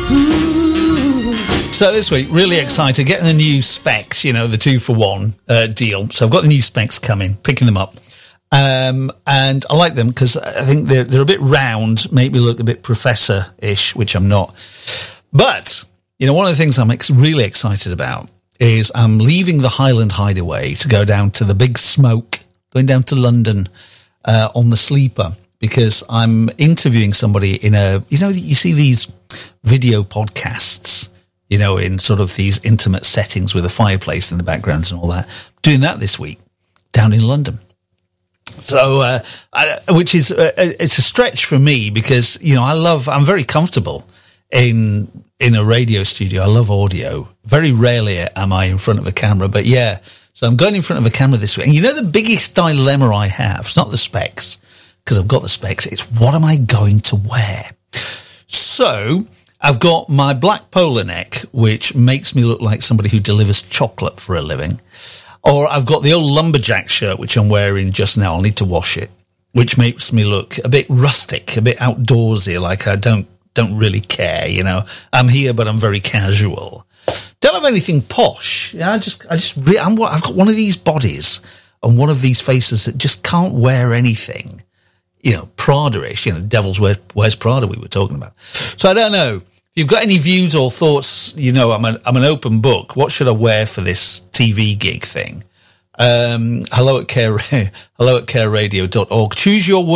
So this week, really excited, getting the new specs, the 2-for-1 deal. So I've got the new specs coming, picking them up. And I like them because I think they're a bit round, make me look a bit professor-ish, which I'm not. But, one of the things I'm really excited about is I'm leaving the Highland Hideaway to go down to the Big Smoke, going down to London on the Sleeper, because I'm interviewing somebody in you see these video podcasts, in sort of these intimate settings with a fireplace in the background and all that. I'm doing that this week down in London. So, which is, it's a stretch for me because, I'm very comfortable in a radio studio. I love audio. Very rarely am I in front of a camera, but yeah. So I'm going in front of a camera this week. And the biggest dilemma I have, it's not the specs, because I've got the specs. It's what am I going to wear? So I've got my black polo neck, which makes me look like somebody who delivers chocolate for a living. Or I've got the old lumberjack shirt, which I'm wearing just now. I'll need to wash it, which makes me look a bit rustic, a bit outdoorsy, like I don't really care, I'm here, but I'm very casual. Don't have anything posh. I've got one of these bodies and one of these faces that just can't wear anything, Prada-ish, Devil's Wears Prada we were talking about. So I don't know. If you've got any views or thoughts, I'm an open book. What should I wear for this TV gig thing? hello@careradio.org. Choose your word.